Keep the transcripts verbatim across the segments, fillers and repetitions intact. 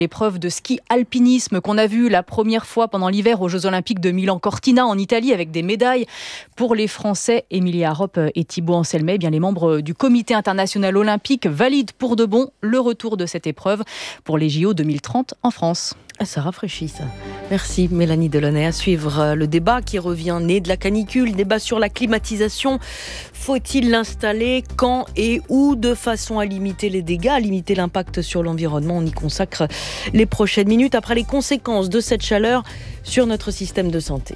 L'épreuve de ski alpinisme qu'on a vue la première fois pendant l'hiver aux Jeux Olympiques de Milan-Cortina en Italie avec des médailles pour les Français Emilia Arop et Thibaut Anselmet. Eh bien, les membres du Comité international olympique valident pour de bon le retour de cette épreuve pour les J O deux mille trente en France. Ah, ça rafraîchit ça. Merci Mélanie Delaunay. À suivre le débat qui revient né de la canicule, débat sur la climatisation. Faut-il l'installer quand et où de façon à limiter les dégâts, à limiter l'impact sur l'environnement? On y consacre les prochaines minutes après les conséquences de cette chaleur sur notre système de santé.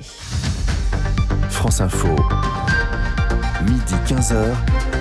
France Info, midi quinze heures,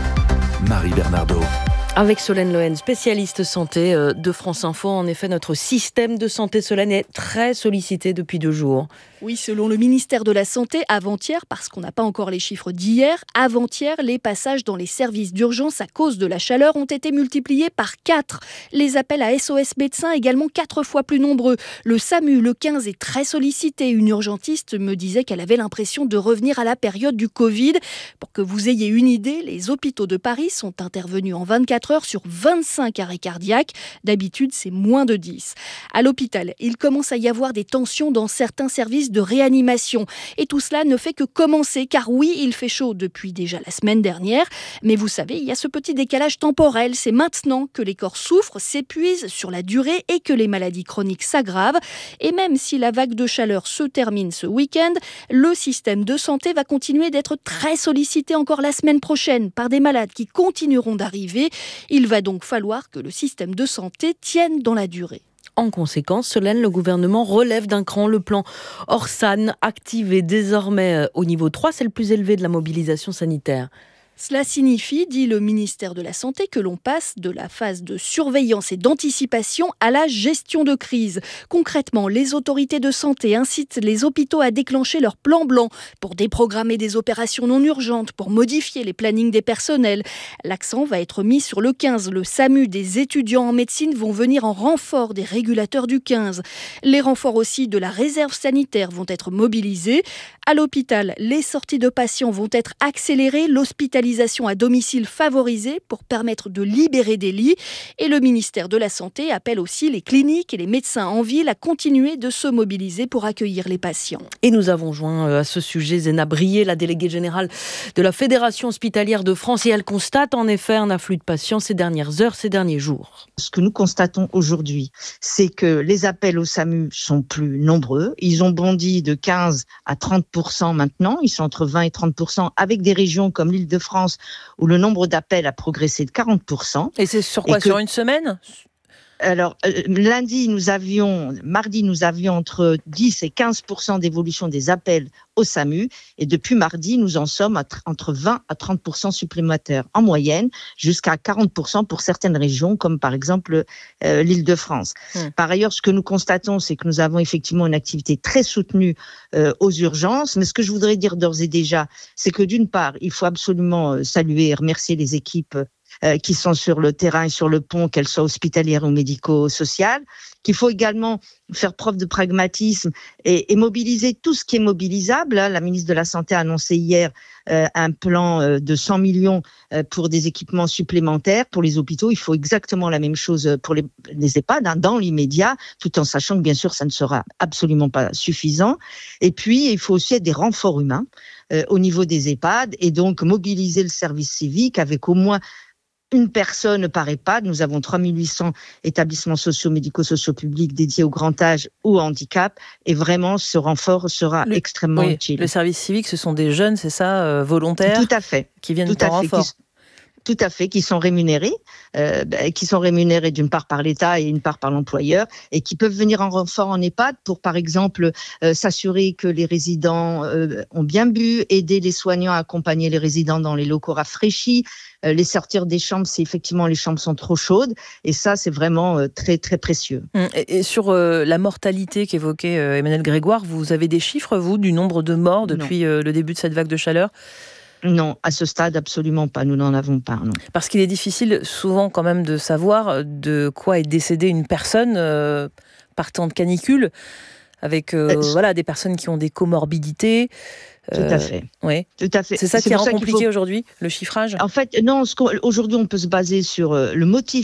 Marie Bernardo. Avec Solène Lohen, spécialiste santé de France Info. En effet, notre système de santé, Solène, est très sollicité depuis deux jours. Oui, selon le ministère de la Santé, avant-hier, parce qu'on n'a pas encore les chiffres d'hier, avant-hier, les passages dans les services d'urgence à cause de la chaleur ont été multipliés par quatre. Les appels à S O S médecins également quatre fois plus nombreux. Le SAMU, le quinze, est très sollicité. Une urgentiste me disait qu'elle avait l'impression de revenir à la période du Covid. Pour que vous ayez une idée, les hôpitaux de Paris sont intervenus en vingt-quatre heures sur vingt-cinq arrêts cardiaques. D'habitude, c'est moins de dix. À l'hôpital, il commence à y avoir des tensions dans certains services de réanimation. Et tout cela ne fait que commencer, car oui, il fait chaud depuis déjà la semaine dernière. Mais vous savez, il y a ce petit décalage temporel. C'est maintenant que les corps souffrent, s'épuisent sur la durée et que les maladies chroniques s'aggravent. Et même si la vague de chaleur se termine ce week-end, le système de santé va continuer d'être très sollicité encore la semaine prochaine par des malades qui continueront d'arriver. Il va donc falloir que le système de santé tienne dans la durée. En conséquence, Solène, le gouvernement relève d'un cran le plan Orsan, activé désormais au niveau trois, c'est le plus élevé de la mobilisation sanitaire. Cela signifie, dit le ministère de la Santé, que l'on passe de la phase de surveillance et d'anticipation à la gestion de crise. Concrètement, les autorités de santé incitent les hôpitaux à déclencher leur plan blanc pour déprogrammer des opérations non urgentes, pour modifier les plannings des personnels. L'accent va être mis sur le quinze. Le SAMU des étudiants en médecine vont venir en renfort des régulateurs du quinze. Les renforts aussi de la réserve sanitaire vont être mobilisés. À l'hôpital, les sorties de patients vont être accélérées, l'hospitalisation à domicile favorisée pour permettre de libérer des lits. Et le ministère de la Santé appelle aussi les cliniques et les médecins en ville à continuer de se mobiliser pour accueillir les patients. Et nous avons joint à ce sujet Zéna Brié, la déléguée générale de la Fédération hospitalière de France, et elle constate en effet un afflux de patients ces dernières heures, ces derniers jours. Ce que nous constatons aujourd'hui, c'est que les appels au SAMU sont plus nombreux. Ils ont bondi de quinze à trente pour cent maintenant. Ils sont entre vingt et trente pour cent avec des régions comme l'Île-de-France où le nombre d'appels a progressé de quarante pour cent. Et c'est sur quoi? Que... Sur une semaine? Alors, euh, lundi, nous avions, mardi, nous avions entre dix et quinze pour cent d'évolution des appels au SAMU. Et depuis mardi, nous en sommes à tr- entre vingt à trente pour cent supplémentaires en moyenne, jusqu'à quarante pour cent pour certaines régions, comme par exemple euh, l'Île-de-France. Mmh. Par ailleurs, ce que nous constatons, c'est que nous avons effectivement une activité très soutenue euh, aux urgences. Mais ce que je voudrais dire d'ores et déjà, c'est que d'une part, il faut absolument euh, saluer et remercier les équipes Euh, qui sont sur le terrain et sur le pont, qu'elles soient hospitalières ou médico-sociales, qu'il faut également faire preuve de pragmatisme et, et mobiliser tout ce qui est mobilisable. La ministre de la Santé a annoncé hier euh, un plan euh, de cent millions euh, pour des équipements supplémentaires pour les hôpitaux. Il faut exactement la même chose pour les, les EHPAD, hein, dans l'immédiat, tout en sachant que bien sûr ça ne sera absolument pas suffisant. Et puis il faut aussi être des renforts humains euh, au niveau des EHPAD et donc mobiliser le service civique avec au moins une personne par EHPAD. Nous avons trois mille huit cents établissements sociaux, médico-sociaux publics dédiés au grand âge ou au handicap. Et vraiment, ce renfort sera le, extrêmement oui, utile. Le service civique, ce sont des jeunes, c'est ça, euh, volontaires? Tout à fait. Qui viennent Tout en renfort. Qui, tout à fait, qui sont rémunérés, euh, qui sont rémunérés d'une part par l'État et une part par l'employeur, et qui peuvent venir en renfort en EHPAD pour, par exemple, euh, s'assurer que les résidents euh, ont bien bu, aider les soignants à accompagner les résidents dans les locaux rafraîchis, euh, les sortir des chambres si effectivement les chambres sont trop chaudes, et ça c'est vraiment euh, très très précieux. Et, et sur euh, la mortalité qu'évoquait euh, Emmanuel Grégoire, vous avez des chiffres, vous, du nombre de morts depuis euh, le début de cette vague de chaleur? Non, à ce stade, absolument pas. Nous n'en avons pas, non. Parce qu'il est difficile souvent quand même de savoir de quoi est décédée une personne euh, par temps de canicule, avec euh, euh, voilà, des personnes qui ont des comorbidités. Tout à fait. Euh, oui. Tout à fait. C'est ça C'est qui rend ça compliqué faut... aujourd'hui, le chiffrage? En fait, non, ce aujourd'hui, on peut se baser sur le motif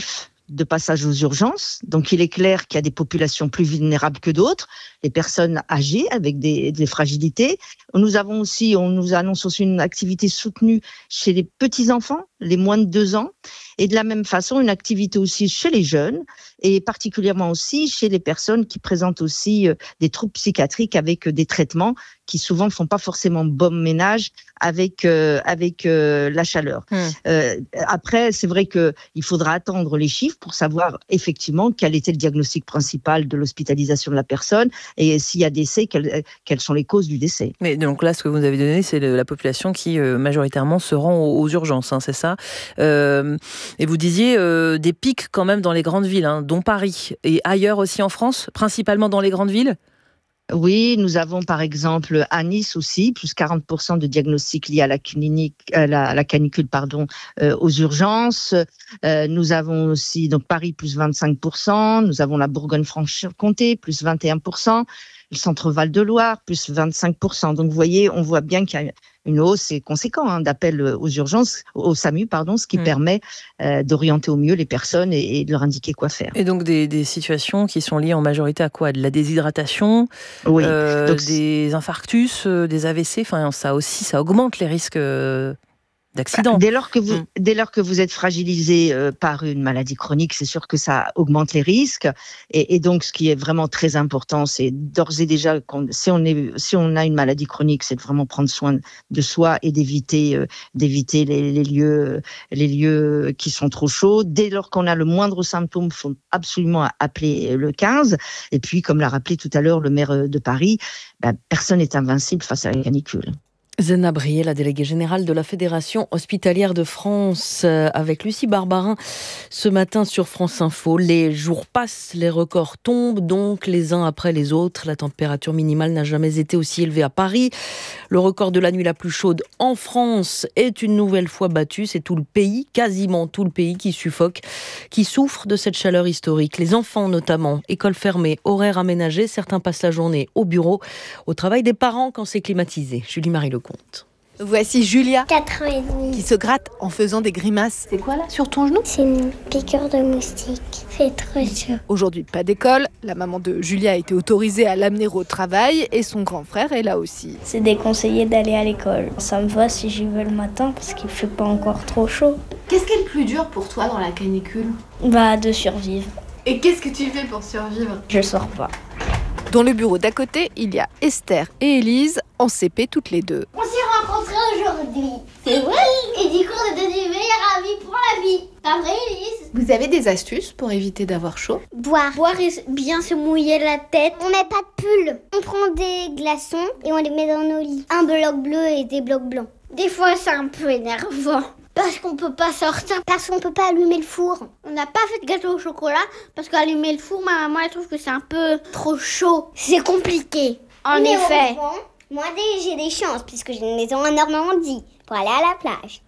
de passage aux urgences. Donc, il est clair qu'il y a des populations plus vulnérables que d'autres, les personnes âgées avec des, des fragilités. Nous avons aussi, on nous annonce aussi une activité soutenue chez les petits-enfants, les moins de deux ans. Et de la même façon, une activité aussi chez les jeunes et particulièrement aussi chez les personnes qui présentent aussi des troubles psychiatriques avec des traitements qui souvent ne font pas forcément bon ménage avec, euh, avec euh, la chaleur. Mmh. Euh, après, c'est vrai qu'il faudra attendre les chiffres pour savoir effectivement quel était le diagnostic principal de l'hospitalisation de la personne et s'il y a décès, quelles, quelles sont les causes du décès. Mais donc là, ce que vous avez donné, c'est la population qui euh, majoritairement se rend aux, aux urgences, hein, c'est ça euh, Et vous disiez euh, des pics quand même dans les grandes villes, hein, dont Paris et ailleurs aussi en France, principalement dans les grandes villes ? Oui, nous avons par exemple à Nice aussi, plus quarante pour cent de diagnostics liés à la, clinique, à la, à la canicule pardon, euh, aux urgences. Euh, nous avons aussi donc Paris, plus vingt-cinq pour cent. Nous avons la Bourgogne-Franche-Comté, plus vingt et un pour cent. Le centre Val-de-Loire, plus vingt-cinq pour cent. Donc vous voyez, on voit bien qu'il y a une hausse conséquente hein, d'appels aux urgences, au SAMU, pardon, ce qui mmh. permet euh, d'orienter au mieux les personnes et, et de leur indiquer quoi faire. Et donc des, des situations qui sont liées en majorité à quoi ? De la déshydratation, oui. euh, donc, des infarctus, euh, des A V C, enfin ça aussi, ça augmente les risques euh, d'accident. Dès lors que vous, mmh. dès lors que vous êtes fragilisé euh, par une maladie chronique, c'est sûr que ça augmente les risques. Et, et donc, ce qui est vraiment très important, c'est d'ores et déjà, si on est, si on a une maladie chronique, c'est de vraiment prendre soin de soi et d'éviter, euh, d'éviter les, les lieux, les lieux qui sont trop chauds. Dès lors qu'on a le moindre symptôme, il faut absolument appeler le quinze. Et puis, comme l'a rappelé tout à l'heure le maire de Paris, ben, personne n'est invincible face à la canicule. Zena Brier, la déléguée générale de la Fédération hospitalière de France, avec Lucie Barbarin ce matin sur France Info. Les jours passent, les records tombent donc les uns après les autres. La température minimale n'a jamais été aussi élevée à Paris. Le record de la nuit la plus chaude en France est une nouvelle fois battu. C'est tout le pays, quasiment tout le pays qui suffoque, qui souffre de cette chaleur historique. Les enfants notamment, écoles fermées, horaires aménagés. Certains passent la journée au bureau, au travail des parents quand c'est climatisé. Julie-Marie Lecomte. Voici Julia, quatre ans et demi, qui se gratte en faisant des grimaces. C'est quoi là sur ton genou ? C'est une piqûre de moustique. C'est trop chaud. Aujourd'hui, pas d'école. La maman de Julia a été autorisée à l'amener au travail et son grand frère est là aussi. C'est déconseillé d'aller à l'école. Ça me va si j'y vais le matin parce qu'il fait pas encore trop chaud. Qu'est-ce qui est le plus dur pour toi dans la canicule ? Bah, de survivre. Et qu'est-ce que tu fais pour survivre ? Je sors pas. Dans le bureau d'à côté, il y a Esther et Élise, en C P toutes les deux. On s'est rencontrés aujourd'hui. C'est vrai ? Et du coup, on est devenus meilleurs amis pour la vie. Pas vrai, Élise ? Vous avez des astuces pour éviter d'avoir chaud ? Boire. Boire et bien se mouiller la tête. On met pas de pull. On prend des glaçons et on les met dans nos lits. Un bloc bleu et des blocs blancs. Des fois, c'est un peu énervant. Parce qu'on peut pas sortir, parce qu'on peut pas allumer le four. On n'a pas fait de gâteau au chocolat, parce qu'allumer le four, ma maman elle trouve que c'est un peu trop chaud. C'est compliqué. En Mais effet. Moi j'ai des chances, puisque j'ai une maison en Normandie, pour aller à la plage.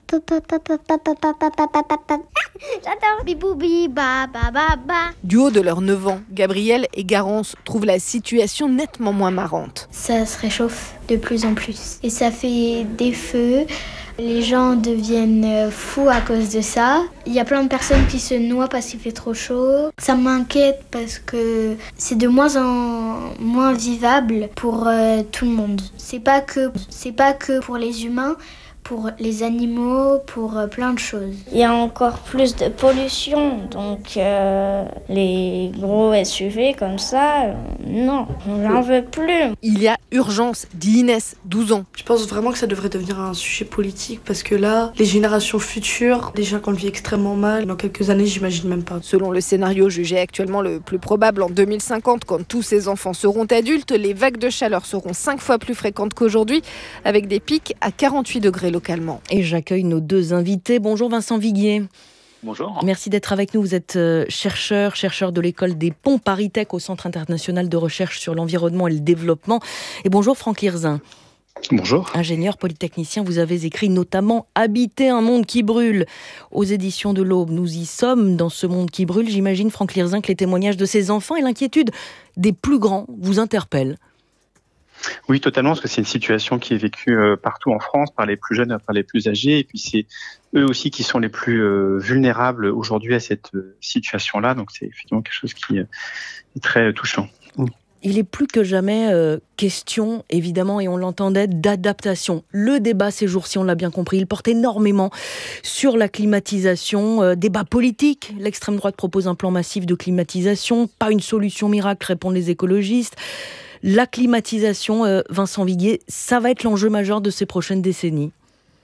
J'adore. Biboubi, ba ba ba ba. Du haut de leurs neuf ans, Gabrielle et Garance trouvent la situation nettement moins marrante. Ça se réchauffe de plus en plus. Et ça fait des feux. Les gens deviennent fous à cause de ça. Il y a plein de personnes qui se noient parce qu'il fait trop chaud. Ça m'inquiète parce que c'est de moins en moins vivable pour euh, tout le monde. C'est pas que, c'est pas que pour les humains, pour les animaux, pour euh, plein de choses. Il y a encore plus de pollution, donc euh, les gros S U V comme ça, euh, non, j'en veux plus. Il y a urgence, dit Inès, douze ans. Je pense vraiment que ça devrait devenir un sujet politique parce que là, les générations futures, déjà qu'on le vit extrêmement mal, dans quelques années, j'imagine même pas. Selon le scénario jugé actuellement le plus probable en deux mille cinquante, quand tous ces enfants seront adultes, les vagues de chaleur seront cinq fois plus fréquentes qu'aujourd'hui, avec des pics à quarante-huit degrés localement. Et j'accueille nos deux invités. Bonjour Vincent Viguier. Bonjour. Merci d'être avec nous. Vous êtes chercheur, chercheur de l'école des ponts ParisTech au Centre international de recherche sur l'environnement et le développement. Et bonjour Franck Lirzin. Bonjour. Ingénieur polytechnicien, vous avez écrit notamment « Habiter un monde qui brûle » aux éditions de l'Aube. Nous y sommes dans ce monde qui brûle. J'imagine, Franck Lirzin, que les témoignages de ces enfants et l'inquiétude des plus grands vous interpellent. Oui, totalement, parce que c'est une situation qui est vécue euh, partout en France, par les plus jeunes, par les plus âgés, et puis c'est eux aussi qui sont les plus euh, vulnérables aujourd'hui à cette euh, situation-là, donc c'est effectivement quelque chose qui euh, est très euh, touchant. Mmh. Il est plus que jamais euh, question, évidemment, et on l'entendait, d'adaptation. Le débat ces jours-ci, on l'a bien compris, il porte énormément sur la climatisation. Euh, débat politique, l'extrême droite propose un plan massif de climatisation, pas une solution miracle, répondent les écologistes. La climatisation, euh, Vincent Viguier, ça va être l'enjeu majeur de ces prochaines décennies.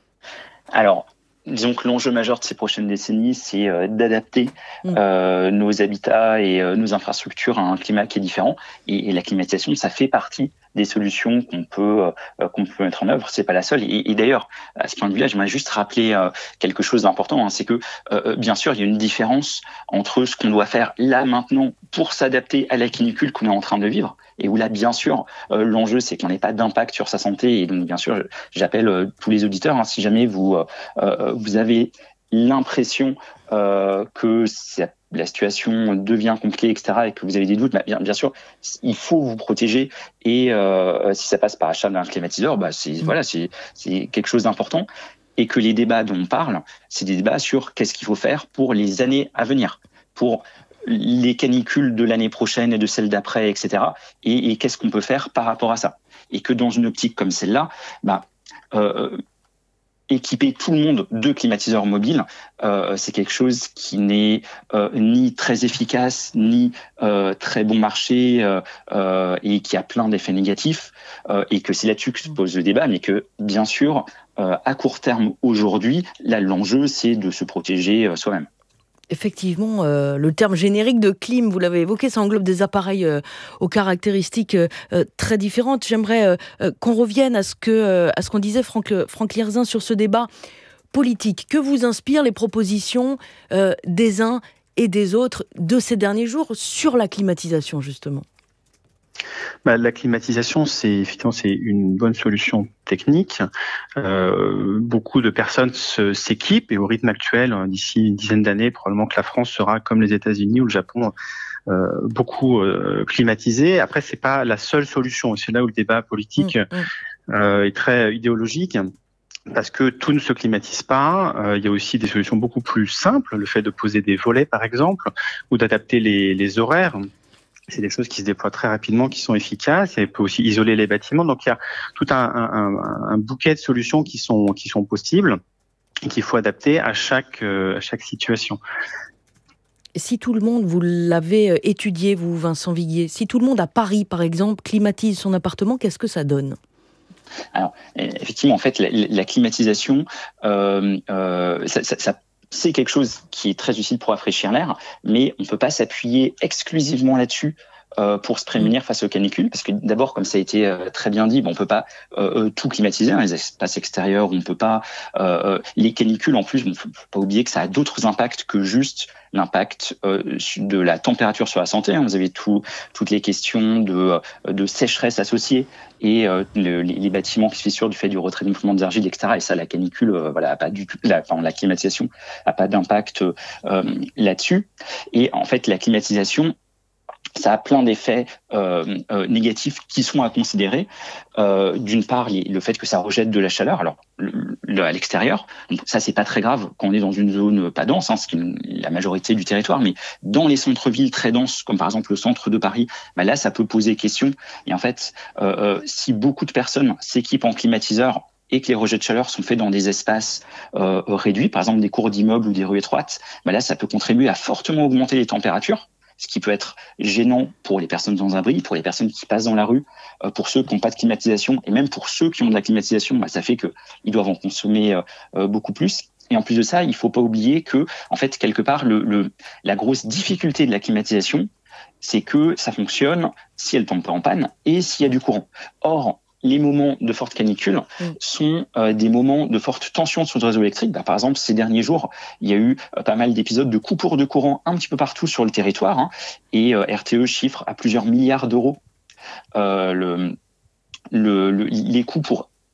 Alors, disons que l'enjeu majeur de ces prochaines décennies, c'est euh, d'adapter mmh. euh, nos habitats et euh, nos infrastructures à un climat qui est différent. Et, et la climatisation, ça fait partie des solutions qu'on peut euh, qu'on peut mettre en œuvre. C'est pas la seule. Et, et d'ailleurs, à ce point de vue-là, j'aimerais juste rappeler euh, quelque chose d'important. Hein, c'est que, euh, bien sûr, il y a une différence entre ce qu'on doit faire là maintenant pour s'adapter à la canicule qu'on est en train de vivre, et où là, bien sûr, euh, l'enjeu, c'est qu'on n'ait pas d'impact sur sa santé. Et donc, bien sûr, j'appelle euh, tous les auditeurs, hein, si jamais vous euh, vous avez l'impression euh, que c'est la situation devient compliquée, et cetera, et que vous avez des doutes, bah bien, bien sûr, il faut vous protéger. Et euh, si ça passe par achat d'un climatiseur, bah c'est, mmh. voilà, c'est, c'est quelque chose d'important. Et que les débats dont on parle, c'est des débats sur qu'est-ce qu'il faut faire pour les années à venir, pour les canicules de l'année prochaine et de celle d'après, et cetera. Et, et qu'est-ce qu'on peut faire par rapport à ça. Et que dans une optique comme celle-là, bah, euh, équiper tout le monde de climatiseurs mobiles, euh, c'est quelque chose qui n'est euh, ni très efficace, ni euh, très bon marché, euh, euh, et qui a plein d'effets négatifs, euh, et que c'est là-dessus que se pose le débat, mais que, bien sûr, euh, à court terme, aujourd'hui, là, l'enjeu, c'est de se protéger euh, soi-même. Effectivement, euh, le terme générique de clim, vous l'avez évoqué, ça englobe des appareils euh, aux caractéristiques euh, très différentes. J'aimerais euh, euh, qu'on revienne à ce, que, euh, à ce qu'on disait Franck, Franck Lierzin sur ce débat politique. Que vous inspirent les propositions euh, des uns et des autres de ces derniers jours sur la climatisation, justement ? Bah, la climatisation, c'est effectivement c'est une bonne solution technique. Euh, beaucoup de personnes se, s'équipent et au rythme actuel, d'ici une dizaine d'années, probablement que la France sera comme les États-Unis ou le Japon, euh, beaucoup euh, climatisée. Après, c'est pas la seule solution. C'est là où le débat politique mmh, euh, est très idéologique. Parce que tout ne se climatise pas. Euh, il y a aussi des solutions beaucoup plus simples, le fait de poser des volets, par exemple, ou d'adapter les, les horaires. C'est des choses qui se déploient très rapidement, qui sont efficaces. Et on peut aussi isoler les bâtiments. Donc, il y a tout un, un, un bouquet de solutions qui sont, qui sont possibles et qu'il faut adapter à chaque, euh, à chaque situation. Si tout le monde, vous l'avez étudié, vous, Vincent Viguier, si tout le monde à Paris, par exemple, climatise son appartement, qu'est-ce que ça donne ? Alors, effectivement, en fait, la, la climatisation, euh, euh, ça, ça, ça c'est quelque chose qui est très utile pour rafraîchir l'air, mais on ne peut pas s'appuyer exclusivement là-dessus euh, pour se prémunir face aux canicules, parce que d'abord, comme ça a été euh, très bien dit, bon, on ne peut pas euh, tout climatiser, hein, les espaces extérieurs, on ne peut pas... Euh, les canicules, en plus, il ne faut pas oublier que ça a d'autres impacts que juste l'impact euh, de la température sur la santé. Hein. Vous avez tout, toutes les questions de, de sécheresse associées et euh, le, les, les bâtiments qui se fissurent du fait du retrait de mouvement d'argile, et cetera. Et ça, la canicule, euh, voilà, a pas du tout, la, enfin, la climatisation n'a pas d'impact euh, là-dessus. Et en fait, la climatisation, ça a plein d'effets euh, euh, négatifs qui sont à considérer. Euh, d'une part, les, le fait que ça rejette de la chaleur, alors le, le, à l'extérieur, donc ça c'est pas très grave quand on est dans une zone pas dense, hein, ce qui est la majorité du territoire, mais dans les centres-villes très denses, comme par exemple le centre de Paris, bah là ça peut poser question. Et en fait, euh, euh, si beaucoup de personnes s'équipent en climatiseur et que les rejets de chaleur sont faits dans des espaces euh, réduits, par exemple des cours d'immeubles ou des rues étroites, bah là ça peut contribuer à fortement augmenter les températures, ce qui peut être gênant pour les personnes sans abri, pour les personnes qui passent dans la rue, euh, pour ceux qui n'ont pas de climatisation, et même pour ceux qui ont de la climatisation, bah, ça fait qu'ils doivent en consommer euh, beaucoup plus. Et en plus de ça, il ne faut pas oublier que, en fait, quelque part, le, le, la grosse difficulté de la climatisation, c'est que ça fonctionne si elle ne tombe pas en panne et s'il y a du courant. Or, les moments de forte canicule sont euh, des moments de forte tension sur le réseau électrique. Bah, par exemple, ces derniers jours, il y a eu euh, pas mal d'épisodes de coupures de courant un petit peu partout sur le territoire, hein, et euh, R T E chiffre à plusieurs milliards d'euros euh, le, le, le, les coûts pour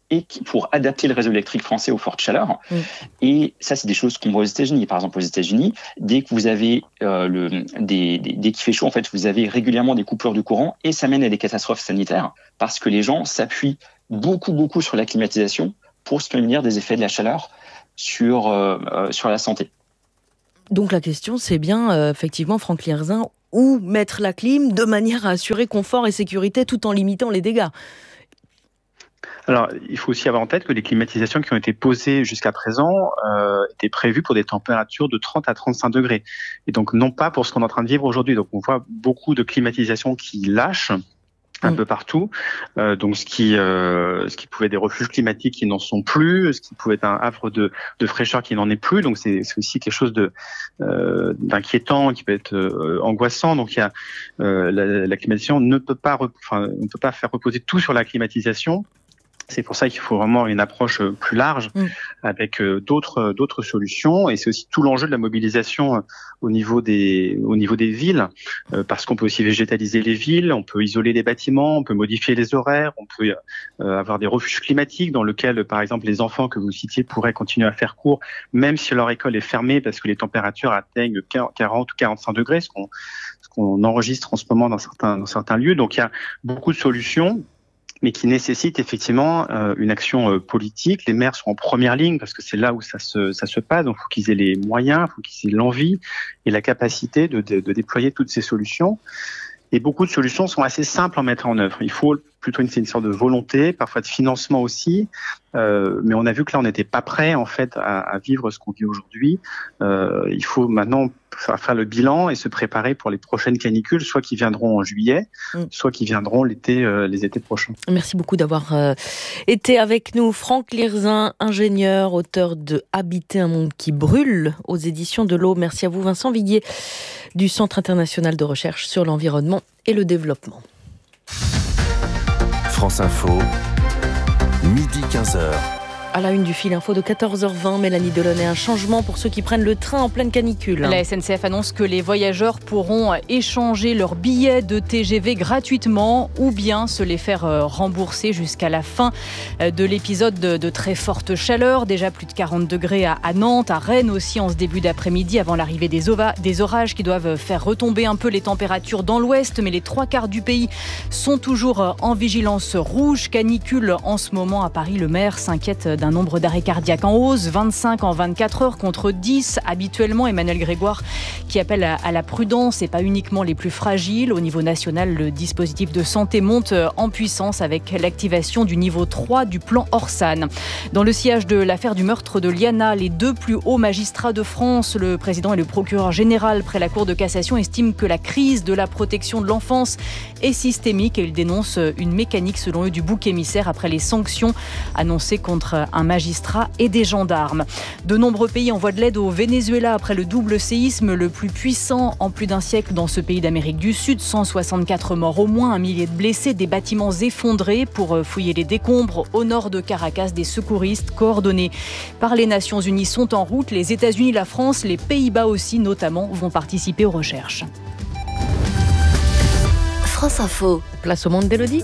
et qui, pour adapter le réseau électrique français aux fortes chaleurs. Mmh. Et ça, c'est des choses qu'on voit aux États-Unis. Par exemple, aux États-Unis, dès que vous avez euh, le, des, des, dès qu'il fait chaud, en fait, vous avez régulièrement des coupures de courant et ça mène à des catastrophes sanitaires parce que les gens s'appuient beaucoup, beaucoup sur la climatisation pour se prémunir des effets de la chaleur sur, euh, euh, sur la santé. Donc la question, c'est bien, euh, effectivement, Franck Lierzin, où mettre la clim de manière à assurer confort et sécurité tout en limitant les dégâts. Alors, il faut aussi avoir en tête que les climatisations qui ont été posées jusqu'à présent euh, étaient prévues pour des températures de trente à trente-cinq degrés. Et donc, non pas pour ce qu'on est en train de vivre aujourd'hui. Donc, on voit beaucoup de climatisations qui lâchent un mmh. peu partout. Euh, donc, ce qui, euh, ce qui pouvait être des refuges climatiques qui n'en sont plus, ce qui pouvait être un havre de, de fraîcheur qui n'en est plus. Donc, c'est, c'est aussi quelque chose de, euh, d'inquiétant, qui peut être euh, angoissant. Donc, il y a euh, la, la climatisation ne peut pas, enfin, on ne peut pas faire reposer tout sur la climatisation. C'est pour ça qu'il faut vraiment une approche plus large mmh. avec d'autres d'autres solutions, et c'est aussi tout l'enjeu de la mobilisation au niveau des au niveau des villes, parce qu'on peut aussi végétaliser les villes, on peut isoler les bâtiments, on peut modifier les horaires, on peut avoir des refuges climatiques dans lesquels, par exemple, les enfants que vous citiez pourraient continuer à faire cours, même si leur école est fermée parce que les températures atteignent quarante ou quarante-cinq degrés, ce qu'on ce qu'on enregistre en ce moment dans certains dans certains lieux. Donc il y a beaucoup de solutions, mais qui nécessite effectivement euh, une action euh, politique. Les maires sont en première ligne parce que c'est là où ça se, ça se passe. Donc, il faut qu'ils aient les moyens, il faut qu'ils aient l'envie et la capacité de, de, de déployer toutes ces solutions. Et beaucoup de solutions sont assez simples à mettre en œuvre. Il faut plutôt une, une sorte de volonté, parfois de financement aussi. Euh, mais on a vu que là, on n'était pas prêt en fait à, à vivre ce qu'on vit aujourd'hui. Euh, il faut maintenant faire le bilan et se préparer pour les prochaines canicules, soit qui viendront en juillet, mmh. soit qui viendront l'été, euh, les étés prochains. Merci beaucoup d'avoir euh, été avec nous. Franck Lierzin, ingénieur, auteur de Habiter un monde qui brûle aux éditions de l'Aube. Merci à vous, Vincent Viguier, du Centre international de recherche sur l'environnement et le développement. France Info, midi quinze heures. À la une du fil info de quatorze heures vingt, Mélanie Delaunay, un changement pour ceux qui prennent le train en pleine canicule. La S N C F annonce que les voyageurs pourront échanger leurs billets de T G V gratuitement ou bien se les faire rembourser jusqu'à la fin de l'épisode de, de très forte chaleur. Déjà plus de quarante degrés à, à Nantes, à Rennes aussi en ce début d'après-midi avant l'arrivée des, ova, des orages qui doivent faire retomber un peu les températures dans l'ouest. Mais les trois quarts du pays sont toujours en vigilance rouge. Canicule en ce moment à Paris. Le maire s'inquiète d'un un nombre d'arrêts cardiaques en hausse, vingt-cinq en vingt-quatre heures contre dix habituellement. Emmanuel Grégoire qui appelle à, à la prudence et pas uniquement les plus fragiles. Au niveau national, le dispositif de santé monte en puissance avec l'activation du niveau trois du plan Orsan. Dans le sillage de l'affaire du meurtre de Liana, les deux plus hauts magistrats de France, le président et le procureur général près la Cour de cassation, estiment que la crise de la protection de l'enfance est systémique et ils dénoncent une mécanique selon eux du bouc émissaire après les sanctions annoncées contre un magistrat et des gendarmes. De nombreux pays envoient de l'aide au Venezuela après le double séisme le plus puissant en plus d'un siècle dans ce pays d'Amérique du Sud. cent soixante-quatre morts au moins, un millier de blessés, des bâtiments effondrés. Pour fouiller les décombres au nord de Caracas, des secouristes coordonnés par les Nations Unies sont en route. Les États-Unis, la France, les Pays-Bas aussi notamment vont participer aux recherches. France Info. Place au monde d'Élodie.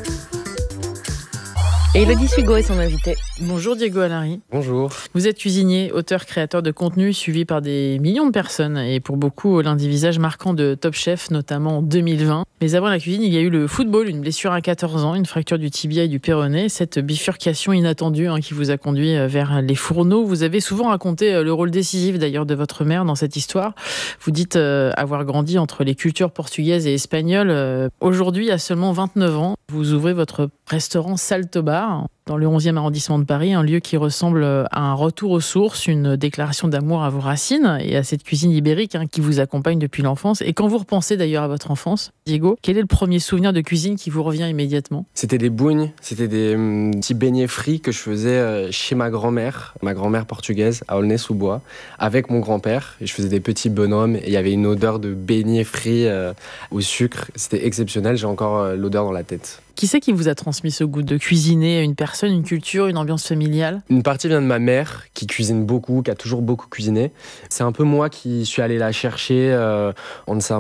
Et Élodie Sugo est son invité. Bonjour Diego Allary. Bonjour. Vous êtes cuisinier, auteur, créateur de contenu suivi par des millions de personnes et pour beaucoup l'un des visages marquants de Top Chef, notamment en deux mille vingt. Mais avant la cuisine, il y a eu le football, une blessure à quatorze ans, une fracture du tibia et du péroné, cette bifurcation inattendue hein, qui vous a conduit vers les fourneaux. Vous avez souvent raconté le rôle décisif d'ailleurs de votre mère dans cette histoire. Vous dites euh, avoir grandi entre les cultures portugaises et espagnoles. Euh, aujourd'hui, à seulement vingt-neuf ans, vous ouvrez votre restaurant Salto Bar dans le onzième arrondissement de Paris, un lieu qui ressemble à un retour aux sources, une déclaration d'amour à vos racines et à cette cuisine ibérique hein, qui vous accompagne depuis l'enfance. Et quand vous repensez d'ailleurs à votre enfance, Diego, quel est le premier souvenir de cuisine qui vous revient immédiatement ? C'était des bougnes, c'était des hum, petits beignets frits que je faisais chez ma grand-mère, ma grand-mère portugaise à Aulnay-sous-Bois, avec mon grand-père. Et je faisais des petits bonhommes et il y avait une odeur de beignets frits euh, au sucre. C'était exceptionnel, j'ai encore euh, l'odeur dans la tête. Qui c'est qui vous a transmis ce goût de cuisiner ? Une personne, une culture, une ambiance familiale ? Une partie vient de ma mère, qui cuisine beaucoup, qui a toujours beaucoup cuisiné. C'est un peu moi qui suis allé la chercher euh, en ne savant pas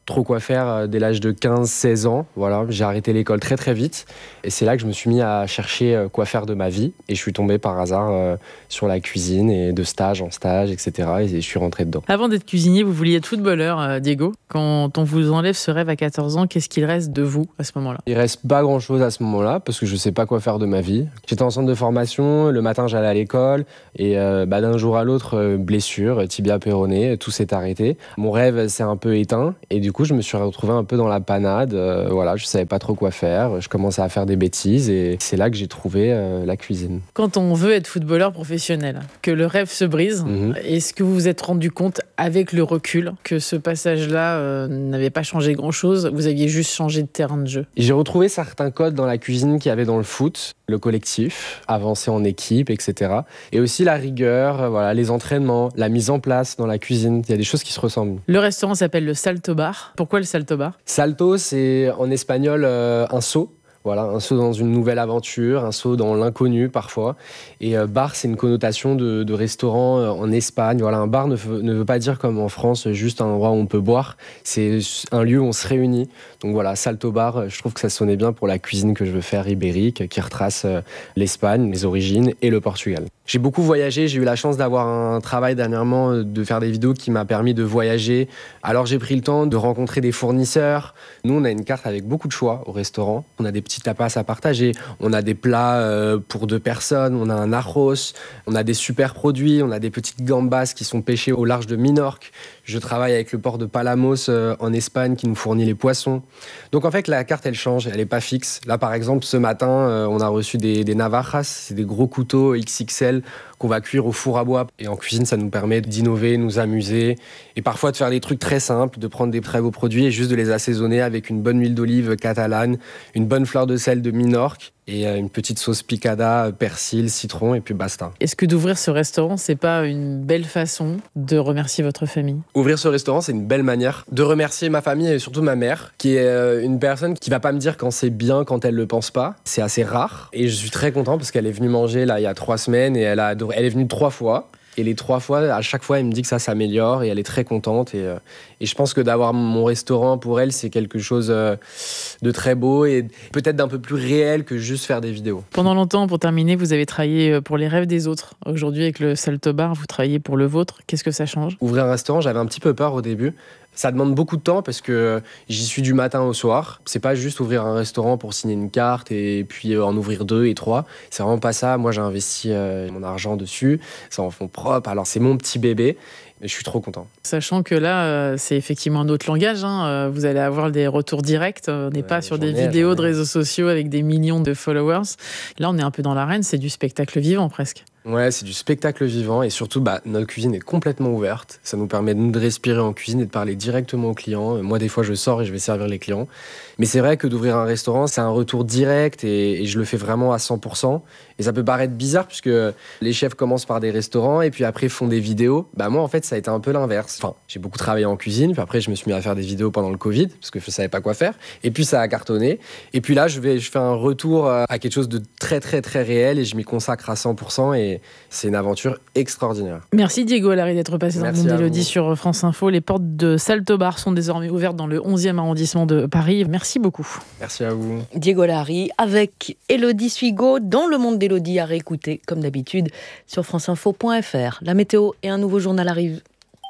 trop quoi faire dès l'âge de quinze seize ans. Voilà, j'ai arrêté l'école très très vite. Et c'est là que je me suis mis à chercher quoi faire de ma vie. Et je suis tombé par hasard euh, sur la cuisine et de stage en stage, et cetera. Et je suis rentré dedans. Avant d'être cuisinier, vous vouliez être footballeur, euh, Diego. Quand on vous enlève ce rêve à quatorze ans, qu'est-ce qu'il reste de vous à ce moment-là ? Il reste pas grand-chose à ce moment-là parce que je sais pas quoi faire de ma vie. J'étais en centre de formation, le matin j'allais à l'école et euh, bah, d'un jour à l'autre, euh, blessure, tibia péroné, tout s'est arrêté. Mon rêve s'est un peu éteint et du coup je me suis retrouvé un peu dans la panade. Euh, voilà, je savais pas trop quoi faire. Je commençais à faire des bêtises et c'est là que j'ai trouvé euh, la cuisine. Quand on veut être footballeur professionnel, que le rêve se brise, mmh. est-ce que vous vous êtes rendu compte avec le recul que ce passage-là euh, n'avait pas changé grand-chose ? Vous aviez juste changé de terrain de jeu. J'ai retrouvé certains codes dans la cuisine qu'il y avait dans le foot, le collectif, avancer en équipe, et cetera. Et aussi la rigueur, euh, voilà, les entraînements, la mise en place dans la cuisine. Il y a des choses qui se ressemblent. Le restaurant s'appelle le Salto Bar. Pourquoi le Salto Bar ? Salto, c'est en espagnol euh, un saut. Voilà, un saut dans une nouvelle aventure, un saut dans l'inconnu parfois. Et euh, bar, c'est une connotation de, de restaurant euh, en Espagne. Voilà, un bar ne, f- ne veut pas dire comme en France juste un endroit où on peut boire. C'est un lieu où on se réunit. Donc voilà, Salto Bar, je trouve que ça sonnait bien pour la cuisine que je veux faire ibérique, qui retrace euh, l'Espagne, les origines et le Portugal. J'ai beaucoup voyagé, j'ai eu la chance d'avoir un travail dernièrement, de faire des vidéos qui m'a permis de voyager. Alors j'ai pris le temps de rencontrer des fournisseurs. Nous, on a une carte avec beaucoup de choix au restaurant. On a des petits tapas à partager, on a des plats euh, pour deux personnes, on a un arroz, on a des super produits, on a des petites gambas qui sont pêchées au large de Minorque. Je travaille avec le port de Palamos euh, en Espagne qui nous fournit les poissons. Donc en fait, la carte, elle change, elle n'est pas fixe. Là, par exemple, ce matin, euh, on a reçu des, des navajas, c'est des gros couteaux X X L qu'on va cuire au four à bois. Et en cuisine, ça nous permet d'innover, nous amuser et parfois de faire des trucs très simples, de prendre des très beaux produits et juste de les assaisonner avec une bonne huile d'olive catalane, une bonne fleur de sel de Minorque et une petite sauce picada, persil, citron et puis basta. Est-ce que d'ouvrir ce restaurant, c'est pas une belle façon de remercier votre famille ? Ouvrir ce restaurant, c'est une belle manière de remercier ma famille et surtout ma mère, qui est une personne qui va pas me dire quand c'est bien, quand elle le pense pas. C'est assez rare et je suis très content parce qu'elle est venue manger là il y a trois semaines et elle a adoré. Elle est venue trois fois. Et les trois fois, à chaque fois, elle me dit que ça s'améliore et elle est très contente. Et, euh, et je pense que d'avoir mon restaurant pour elle, c'est quelque chose euh, de très beau et peut-être d'un peu plus réel que juste faire des vidéos. Pendant longtemps, pour terminer, vous avez travaillé pour les rêves des autres. Aujourd'hui, avec le Salto Bar, vous travaillez pour le vôtre. Qu'est-ce que ça change ? Ouvrir un restaurant, j'avais un petit peu peur au début. Ça demande beaucoup de temps parce que j'y suis du matin au soir. C'est pas juste ouvrir un restaurant pour signer une carte et puis en ouvrir deux et trois. C'est vraiment pas ça. Moi, j'ai investi euh, mon argent dessus. C'est en fonds propres. Alors, c'est mon petit bébé. Mais je suis trop content. Sachant que là, euh, c'est effectivement un autre langage. Hein. Vous allez avoir des retours directs. On n'est ouais, pas sur des ai, vidéos de réseaux sociaux avec des millions de followers. Là, on est un peu dans l'arène. C'est du spectacle vivant presque. Ouais, c'est du spectacle vivant et surtout, bah, notre cuisine est complètement ouverte. Ça nous permet de, nous de respirer en cuisine et de parler directement aux clients. Moi, des fois, je sors et je vais servir les clients. Mais c'est vrai que d'ouvrir un restaurant, c'est un retour direct et, et je le fais vraiment à cent pour cent. Et ça peut paraître bizarre puisque les chefs commencent par des restaurants et puis après font des vidéos. Bah, moi, en fait, ça a été un peu l'inverse. Enfin, j'ai beaucoup travaillé en cuisine, puis après, je me suis mis à faire des vidéos pendant le Covid parce que je savais pas quoi faire. Et puis, ça a cartonné. Et puis là, je, vais, je fais un retour à quelque chose de très, très, très réel et je m'y consacre à cent pour cent et c'est une aventure extraordinaire. Merci Diego Allary d'être passé dans le Monde d'Élodie sur France Info. Les portes de Salto Bar sont désormais ouvertes dans le onzième arrondissement de Paris. Merci beaucoup. Merci à vous. Diego Allary avec Élodie Suigo dans le Monde d'Élodie à réécouter comme d'habitude sur franceinfo point f r. La météo et un nouveau journal arrivent.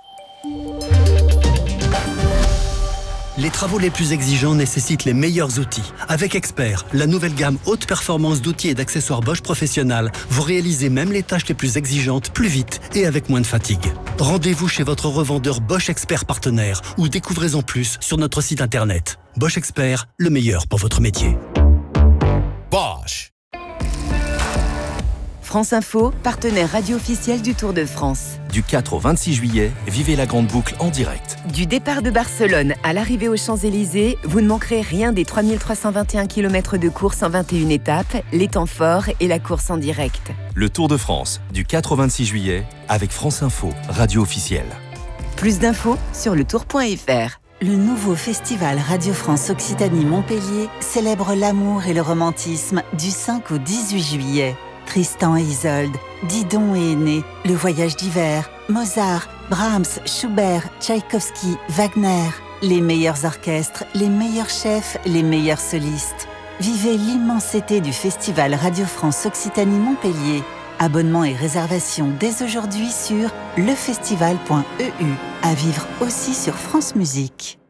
Les travaux les plus exigeants nécessitent les meilleurs outils. Avec Expert, la nouvelle gamme haute performance d'outils et d'accessoires Bosch Professionnel, vous réalisez même les tâches les plus exigeantes plus vite et avec moins de fatigue. Rendez-vous chez votre revendeur Bosch Expert partenaire ou découvrez-en plus sur notre site internet. Bosch Expert, le meilleur pour votre métier. Bosch. France Info, partenaire radio officiel du Tour de France. Du quatre au vingt-six juillet, vivez la grande boucle en direct. Du départ de Barcelone à l'arrivée aux Champs-Élysées, vous ne manquerez rien des trois mille trois cent vingt et un kilomètres de course en vingt et une étapes, les temps forts et la course en direct. Le Tour de France, du quatre au vingt-six juillet, avec France Info, radio officielle. Plus d'infos sur le tour point f r. Le nouveau festival Radio France Occitanie-Montpellier célèbre l'amour et le romantisme du cinq au dix-huit juillet. Tristan et Isolde, Didon et Aîné, Le Voyage d'hiver, Mozart, Brahms, Schubert, Tchaïkovski, Wagner. Les meilleurs orchestres, les meilleurs chefs, les meilleurs solistes. Vivez l'immensité du Festival Radio France Occitanie-Montpellier. Abonnement et réservation dès aujourd'hui sur lefestival point e u. À vivre aussi sur France Musique.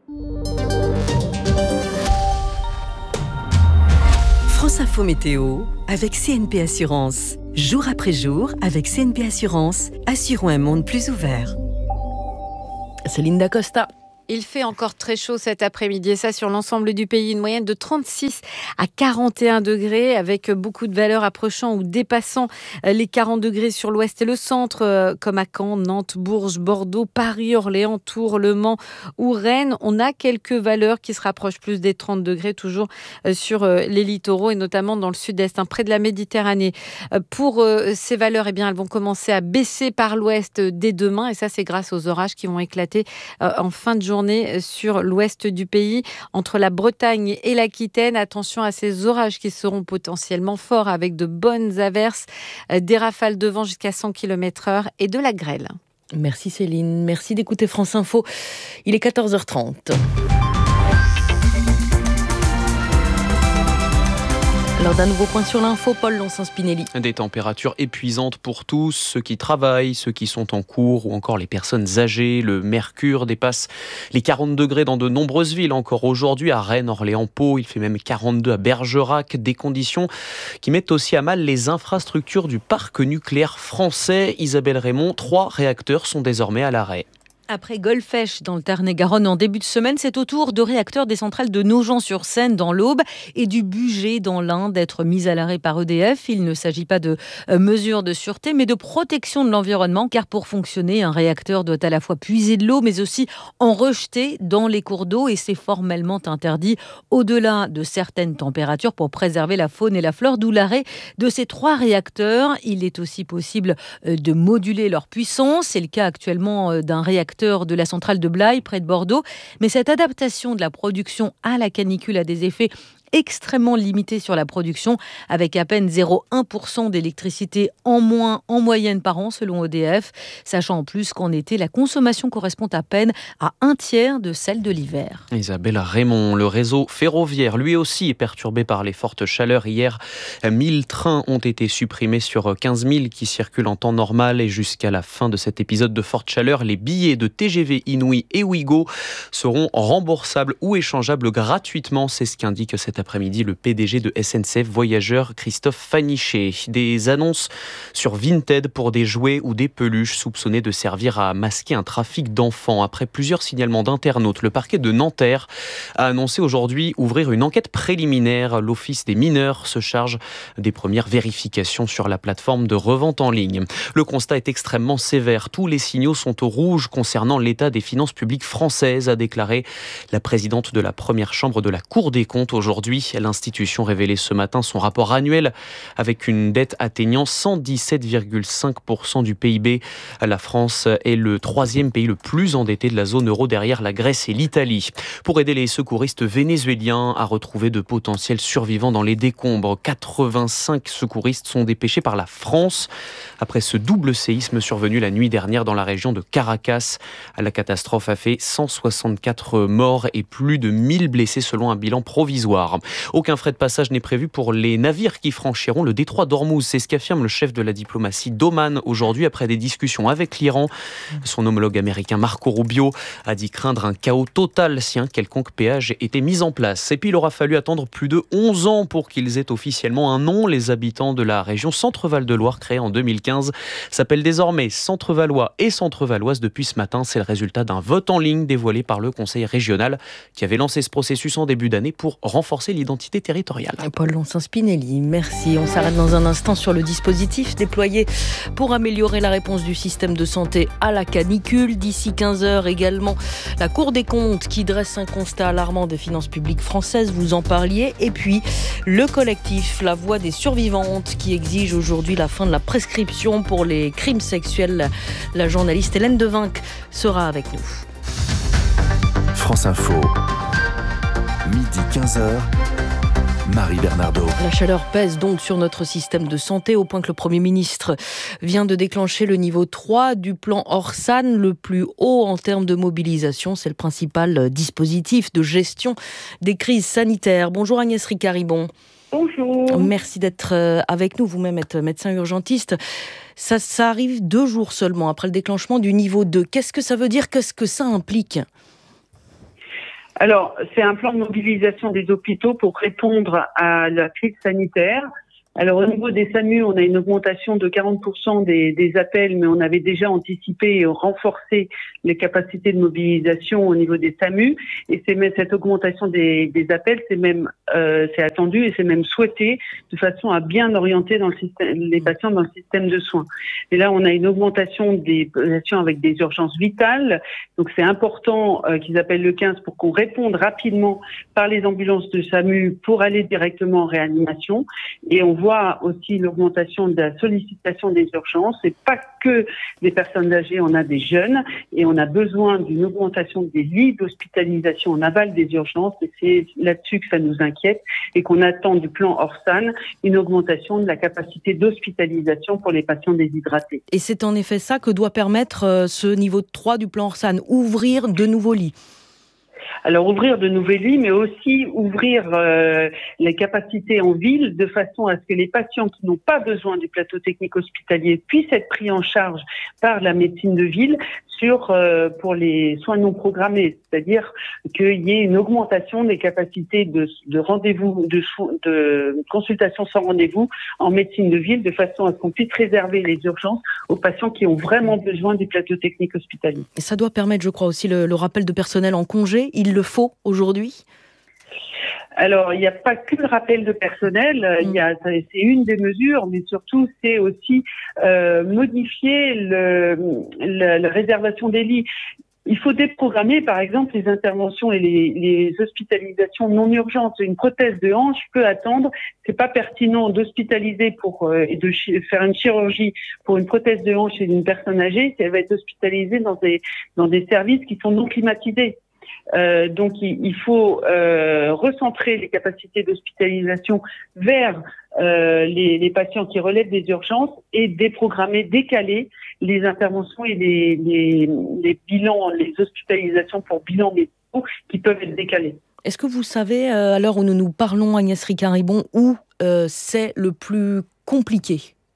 France Info Météo avec C N P Assurance. Jour après jour, avec C N P Assurance, assurons un monde plus ouvert. Céline Dacosta. Il fait encore très chaud cet après-midi et ça sur l'ensemble du pays. Une moyenne de trente-six à quarante et un degrés avec beaucoup de valeurs approchant ou dépassant les quarante degrés sur l'ouest et le centre comme à Caen, Nantes, Bourges, Bordeaux, Paris, Orléans, Tours, Le Mans ou Rennes. On a quelques valeurs qui se rapprochent plus des trente degrés toujours sur les littoraux et notamment dans le sud-est, hein, près de la Méditerranée. Pour ces valeurs, eh bien, elles vont commencer à baisser par l'ouest dès demain et ça c'est grâce aux orages qui vont éclater en fin de journée sur l'ouest du pays, entre la Bretagne et l'Aquitaine. Attention à ces orages qui seront potentiellement forts avec de bonnes averses, des rafales de vent jusqu'à cent kilomètres heure et de la grêle. Merci Céline, merci d'écouter France Info. Il est quatorze heures trente. Alors d'un nouveau point sur l'info, Paul Lonsin-Spinelli. Des températures épuisantes pour tous, ceux qui travaillent, ceux qui sont en cours ou encore les personnes âgées. Le mercure dépasse les quarante degrés dans de nombreuses villes encore aujourd'hui, à Rennes, Orléans, Pau. Il fait même quarante-deux à Bergerac. Des conditions qui mettent aussi à mal les infrastructures du parc nucléaire français. Isabelle Raymond, trois réacteurs sont désormais à l'arrêt. Après Golfech dans le Tarn-et-Garonne en début de semaine, c'est au tour de réacteurs des centrales de Nogent-sur-Seine dans l'Aube et du Bugey dans l'Ain d'être mis à l'arrêt par E D F. Il ne s'agit pas de mesures de sûreté mais de protection de l'environnement car pour fonctionner, un réacteur doit à la fois puiser de l'eau mais aussi en rejeter dans les cours d'eau et c'est formellement interdit au-delà de certaines températures pour préserver la faune et la flore, d'où l'arrêt de ces trois réacteurs. Il est aussi possible de moduler leur puissance. C'est le cas actuellement d'un réacteur de la centrale de Blaye, près de Bordeaux. Mais cette adaptation de la production à la canicule a des effets extrêmement limité sur la production, avec à peine zéro virgule un pour cent d'électricité en moins en moyenne par an selon E D F, sachant en plus qu'en été, la consommation correspond à peine à un tiers de celle de l'hiver. Isabelle Raymond, le réseau ferroviaire, lui aussi est perturbé par les fortes chaleurs. Hier, mille trains ont été supprimés sur quinze mille qui circulent en temps normal et jusqu'à la fin de cet épisode de forte chaleur, les billets de T G V Inouï et Ouigo seront remboursables ou échangeables gratuitement. C'est ce qu'indique cet après-midi le P D G de S N C F Voyageurs, Christophe Fanichet. Des annonces sur Vinted pour des jouets ou des peluches soupçonnés de servir à masquer un trafic d'enfants. Après plusieurs signalements d'internautes, le parquet de Nanterre a annoncé aujourd'hui ouvrir une enquête préliminaire. L'Office des mineurs se charge des premières vérifications sur la plateforme de revente en ligne. Le constat est extrêmement sévère. Tous les signaux sont au rouge concernant l'état des finances publiques françaises, a déclaré la présidente de la première chambre de la Cour des comptes aujourd'hui. L'institution révélait ce matin son rapport annuel avec une dette atteignant cent dix-sept virgule cinq pour cent du P I B. La France est le troisième pays le plus endetté de la zone euro derrière la Grèce et l'Italie. Pour aider les secouristes vénézuéliens à retrouver de potentiels survivants dans les décombres, quatre-vingt-cinq secouristes sont dépêchés par la France après ce double séisme survenu la nuit dernière dans la région de Caracas. La catastrophe a fait cent soixante-quatre morts et plus de mille blessés selon un bilan provisoire. Aucun frais de passage n'est prévu pour les navires qui franchiront le détroit d'Ormuz. C'est ce qu'affirme le chef de la diplomatie d'Oman aujourd'hui après des discussions avec l'Iran. Son homologue américain Marco Rubio a dit craindre un chaos total si un quelconque péage était mis en place. Et puis il aura fallu attendre plus de onze ans pour qu'ils aient officiellement un nom. Les habitants de la région Centre-Val de Loire, créée en deux mille quinze, s'appellent désormais Centre-Valois et Centre-Valoise depuis ce matin. C'est le résultat d'un vote en ligne dévoilé par le conseil régional qui avait lancé ce processus en début d'année pour renforcer l'identité territoriale. Paul Lonsin-Spinelli, merci. On s'arrête dans un instant sur le dispositif déployé pour améliorer la réponse du système de santé à la canicule. D'ici quinze heures également, la Cour des comptes qui dresse un constat alarmant des finances publiques françaises, vous en parliez. Et puis, le collectif La Voix des survivantes qui exige aujourd'hui la fin de la prescription pour les crimes sexuels. La journaliste Hélène Devinck sera avec nous. France Info, midi quinze heures. Marie Bernardo. La chaleur pèse donc sur notre système de santé au point que le Premier ministre vient de déclencher le niveau trois du plan Orsan, le plus haut en termes de mobilisation. C'est le principal dispositif de gestion des crises sanitaires. Bonjour Agnès Ricard-Ribon. Bonjour. Merci d'être avec nous. Vous-même êtes médecin urgentiste. Ça, ça arrive deux jours seulement après le déclenchement du niveau deux. Qu'est-ce que ça veut dire ? Qu'est-ce que ça implique ? Alors, c'est un plan de mobilisation des hôpitaux pour répondre à la crise sanitaire. Alors, au niveau des SAMU, on a une augmentation de quarante pour cent des, des appels, mais on avait déjà anticipé et renforcé les capacités de mobilisation au niveau des SAMU. Et c'est même cette augmentation des, des appels, c'est même euh, c'est attendu et c'est même souhaité de façon à bien orienter dans le système, les patients dans le système de soins. Et là, on a une augmentation des patients avec des urgences vitales. Donc, c'est important euh, qu'ils appellent le quinze pour qu'on réponde rapidement par les ambulances de SAMU pour aller directement en réanimation. Et on voit aussi l'augmentation de la sollicitation des urgences. C'est pas que des personnes âgées, on a des jeunes et on a besoin d'une augmentation des lits d'hospitalisation en aval des urgences. Et c'est là-dessus que ça nous inquiète et qu'on attend du plan Orsan une augmentation de la capacité d'hospitalisation pour les patients déshydratés. Et c'est en effet ça que doit permettre ce niveau trois du plan Orsan, ouvrir de nouveaux lits. Alors ouvrir de nouveaux lits, mais aussi ouvrir euh, les capacités en ville de façon à ce que les patients qui n'ont pas besoin du plateau technique hospitalier puissent être pris en charge par la médecine de ville sur euh, pour les soins non programmés, c'est-à-dire qu'il y ait une augmentation des capacités de, de rendez-vous, de, de consultation sans rendez-vous en médecine de ville, de façon à ce qu'on puisse réserver les urgences aux patients qui ont vraiment besoin du plateau technique hospitalier. Et ça doit permettre, je crois, aussi le, le rappel de personnel en congé. Il le faut aujourd'hui ? Alors, il n'y a pas que le rappel de personnel, il y a, c'est une des mesures, mais surtout, c'est aussi euh, modifier le, le, la réservation des lits. Il faut déprogrammer, par exemple, les interventions et les, les hospitalisations non urgentes. Une prothèse de hanche peut attendre. C'est pas pertinent d'hospitaliser pour euh, et de chi- faire une chirurgie pour une prothèse de hanche chez une personne âgée si elle va être hospitalisée dans des dans des services qui sont non climatisés. Euh, donc, il, il faut euh, recentrer les capacités d'hospitalisation vers euh, les, les patients qui relèvent des urgences et déprogrammer, décaler les interventions et les, les, les bilans, les hospitalisations pour bilans médicaux qui peuvent être décalés. Est-ce que vous savez, euh, à l'heure où nous nous parlons, Agnès Ricard-Ribon, où euh, c'est le plus compliqué ?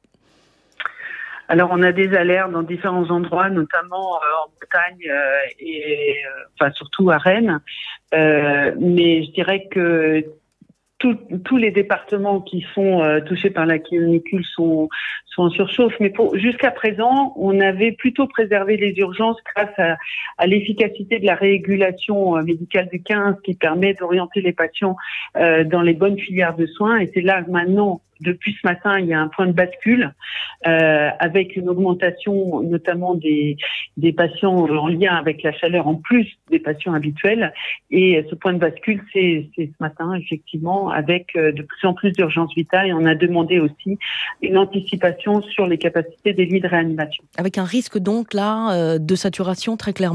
Alors, on a des alertes dans différents endroits, notamment euh, en Bretagne euh, et euh, enfin surtout à Rennes. Euh, mais je dirais que tout, tous les départements qui sont euh, touchés par la canicule sont sont en surchauffe. Mais pour, jusqu'à présent, on avait plutôt préservé les urgences grâce à, à l'efficacité de la régulation euh, médicale du quinze qui permet d'orienter les patients euh, dans les bonnes filières de soins. Et c'est là maintenant. Depuis ce matin, il y a un point de bascule euh, avec une augmentation notamment des, des patients en lien avec la chaleur en plus des patients habituels. Et ce point de bascule, c'est, c'est ce matin, effectivement, avec de plus en plus d'urgences vitales. Et on a demandé aussi une anticipation sur les capacités des lits de réanimation. Avec un risque donc là de saturation très clairement ?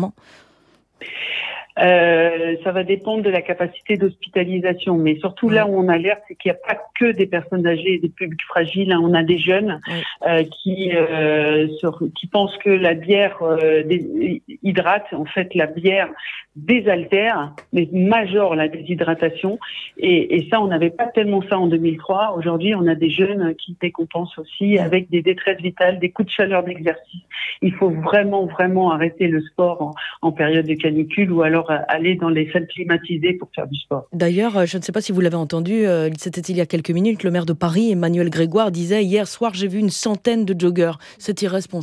Euh, ça va dépendre de la capacité d'hospitalisation, mais surtout là où on alerte, c'est qu'il n'y a pas que des personnes âgées et des publics fragiles. Hein. On a des jeunes euh, qui euh, sur, qui pensent que la bière euh, hydrate. En fait, la bière désaltère, mais majore la déshydratation. Et, et ça, on n'avait pas tellement ça en deux mille trois. Aujourd'hui, on a des jeunes qui décompensent aussi avec des détresses vitales, des coups de chaleur d'exercice. Il faut vraiment, vraiment arrêter le sport en, en période de canicule ou alors aller dans les salles climatisées pour faire du sport. D'ailleurs, je ne sais pas si vous l'avez entendu, c'était il y a quelques minutes, le maire de Paris, Emmanuel Grégoire, disait « Hier soir, j'ai vu une centaine de joggeurs. C'est irresponsable. »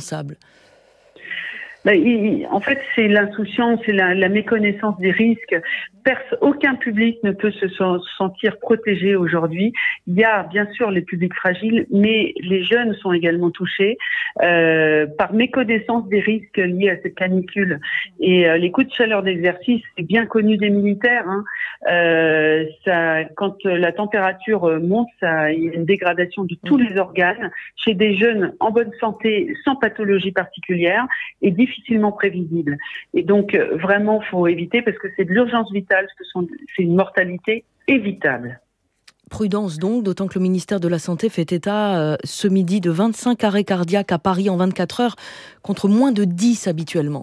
En fait, c'est l'insouciance, c'est la, la méconnaissance des risques. Perce, aucun public ne peut se sentir protégé aujourd'hui. Il y a bien sûr les publics fragiles, mais les jeunes sont également touchés euh, par méconnaissance des risques liés à cette canicule. Et euh, les coups de chaleur d'exercice, c'est bien connu des militaires. Hein. Euh, ça, quand la température monte, ça, il y a une dégradation de tous les organes chez des jeunes en bonne santé, sans pathologie particulière et difficilement prévisible. Et donc, vraiment, faut éviter parce que c'est de l'urgence vitale, ce sont, c'est une mortalité évitable. Prudence donc, d'autant que le ministère de la Santé fait état euh, ce midi de vingt-cinq arrêts cardiaques à Paris en vingt-quatre heures, contre moins de dix habituellement.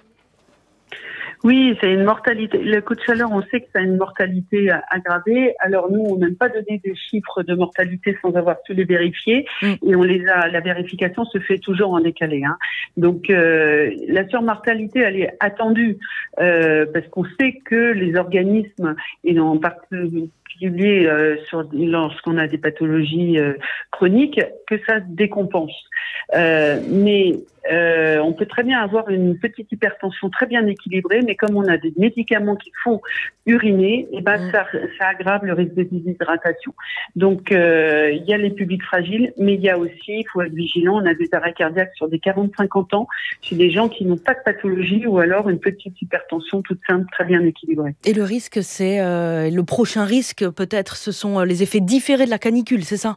Oui, c'est une mortalité. Le coup de chaleur, on sait que ça a une mortalité aggravée. Alors nous, on n'aime pas donner des chiffres de mortalité sans avoir pu les vérifier. Mmh. Et on les a. La vérification se fait toujours en décalé. Hein. Donc euh, la surmortalité, elle est attendue euh, parce qu'on sait que les organismes, et en particulier euh, sur lorsqu'on a des pathologies euh, chroniques, que ça décompense. Euh, mais Euh, on peut très bien avoir une petite hypertension très bien équilibrée, mais comme on a des médicaments qui font uriner, et ben mmh. ça, ça aggrave le risque de déshydratation. Donc euh, il y a les publics fragiles, mais il y a aussi, il faut être vigilant, on a des arrêts cardiaques sur des quarante à cinquante ans, chez des gens qui n'ont pas de pathologie ou alors une petite hypertension toute simple, très bien équilibrée. Et le risque, c'est euh, le prochain risque peut-être, ce sont les effets différés de la canicule, c'est ça ?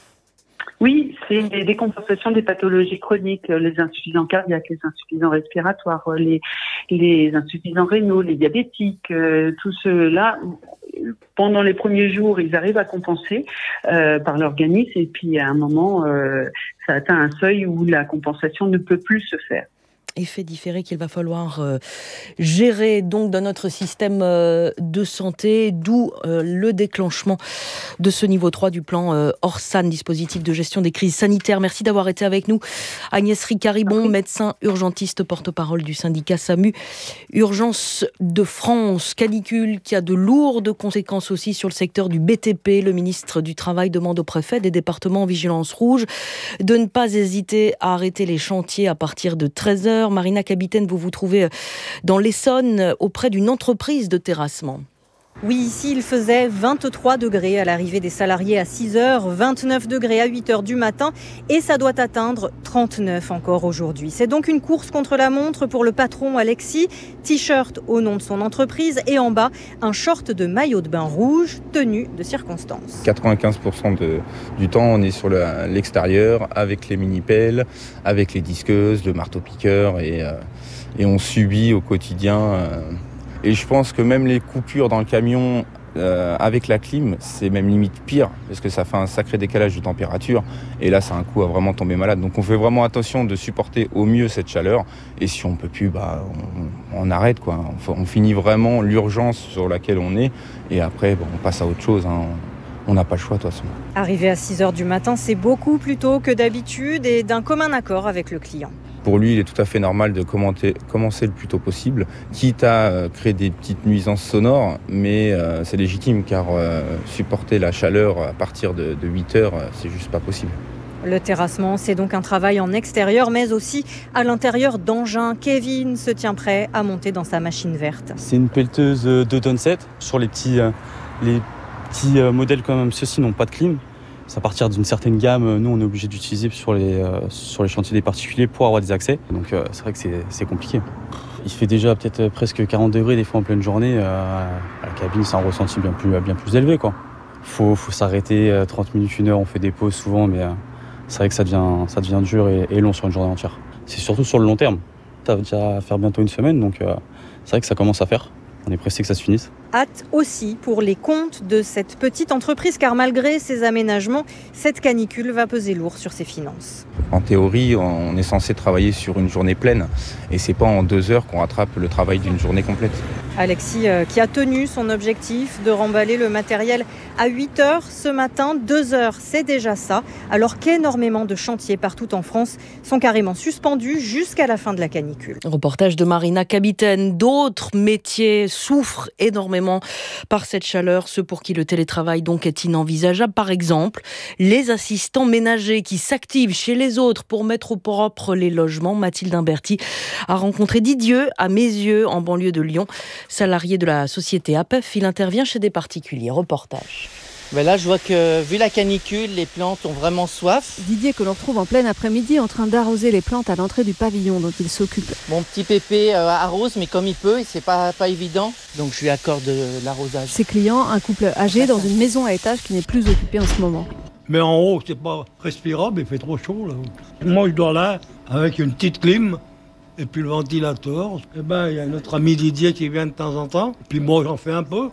Oui, c'est des décompensations des pathologies chroniques, les insuffisants cardiaques, les insuffisants respiratoires, les, les insuffisants rénaux, les diabétiques, euh, tout cela. Pendant les premiers jours, ils arrivent à compenser euh, par l'organisme et puis à un moment, euh, ça atteint un seuil où la compensation ne peut plus se faire. Effet différé qu'il va falloir euh, gérer donc dans notre système euh, de santé, d'où euh, le déclenchement de ce niveau trois du plan euh, Orsan, dispositif de gestion des crises sanitaires. Merci d'avoir été avec nous. Agnès Ricaribon, okay. médecin urgentiste, porte-parole du syndicat SAMU Urgence de France. Canicule qui a de lourdes conséquences aussi sur le secteur du B T P. Le ministre du Travail demande au préfet des départements en vigilance rouge de ne pas hésiter à arrêter les chantiers à partir de treize heures. Marina Capitaine, vous vous trouvez dans l'Essonne auprès d'une entreprise de terrassement. Oui, ici, il faisait vingt-trois degrés à l'arrivée des salariés à six heures, vingt-neuf degrés à huit heures du matin et ça doit atteindre trente-neuf encore aujourd'hui. C'est donc une course contre la montre pour le patron Alexis. T-shirt au nom de son entreprise et en bas, un short de maillot de bain rouge, tenue de circonstance. quatre-vingt-quinze pour cent de, du temps, on est sur le, l'extérieur avec les mini-pelles, avec les disqueuses, le marteau-piqueur et, euh, et on subit au quotidien... Euh, Et je pense que même les coupures dans le camion euh, avec la clim, c'est même limite pire, parce que ça fait un sacré décalage de température. Et là, c'est un coup à vraiment tomber malade. Donc on fait vraiment attention de supporter au mieux cette chaleur. Et si on peut plus, bah, on, on arrête, quoi. On, on finit vraiment l'urgence sur laquelle on est. Et après, bon, on passe à autre chose, hein. On n'a pas le choix, de toute façon. Arrivé à six heures du matin, c'est beaucoup plus tôt que d'habitude et d'un commun accord avec le client. Pour lui, il est tout à fait normal de commenter, commencer le plus tôt possible, quitte à euh, créer des petites nuisances sonores, mais euh, c'est légitime car euh, supporter la chaleur à partir de, de huit heures, euh, c'est juste pas possible. Le terrassement, c'est donc un travail en extérieur, mais aussi à l'intérieur d'engins. Kevin se tient prêt à monter dans sa machine verte. C'est une pelleteuse de tonnes sept. Sur les petits, euh, les petits euh, modèles comme ceux-ci n'ont pas de clim. C'est à partir d'une certaine gamme, nous on est obligé d'utiliser sur les, euh, sur les chantiers des particuliers pour avoir des accès. Donc euh, c'est vrai que c'est, c'est compliqué. Il fait déjà peut-être presque quarante degrés des fois en pleine journée. Euh, à la cabine, c'est un ressenti bien plus, bien plus élevé, quoi. Faut, faut s'arrêter trente minutes, une heure, on fait des pauses souvent, mais euh, c'est vrai que ça devient, ça devient dur et, et long sur une journée entière. C'est surtout sur le long terme. Ça va déjà faire bientôt une semaine, donc euh, c'est vrai que ça commence à faire. On est pressé que ça se finisse. Hâte aussi pour les comptes de cette petite entreprise, car malgré ses aménagements, cette canicule va peser lourd sur ses finances. En théorie, on est censé travailler sur une journée pleine et c'est pas en deux heures qu'on rattrape le travail d'une journée complète. Alexis euh, qui a tenu son objectif de remballer le matériel à huit heures ce matin, deux heures c'est déjà ça, alors qu'énormément de chantiers partout en France sont carrément suspendus jusqu'à la fin de la canicule. Reportage de Marina Capitaine. D'autres métiers souffrent énormément par cette chaleur, ceux pour qui le télétravail donc est inenvisageable. Par exemple, les assistants ménagers qui s'activent chez les autres pour mettre au propre les logements. Mathilde Imberti a rencontré Didier à Mézieux, en banlieue de Lyon. Salarié de la société A P E F, il intervient chez des particuliers. Reportage. Ben là, je vois que, vu la canicule, les plantes ont vraiment soif. Didier, que l'on retrouve en plein après-midi, en train d'arroser les plantes à l'entrée du pavillon dont il s'occupe. Mon petit pépé euh, arrose, mais comme il peut, et c'est pas, pas évident. Donc je lui accorde de l'arrosage. Ses clients, un couple âgé dans une maison à étage qui n'est plus occupée en ce moment. Mais en haut, c'est pas respirable, il fait trop chaud là. Moi, je dors là, avec une petite clim. Et puis le ventilateur, eh ben, il y a notre ami Didier qui vient de temps en temps. Puis moi, j'en fais un peu, quoi.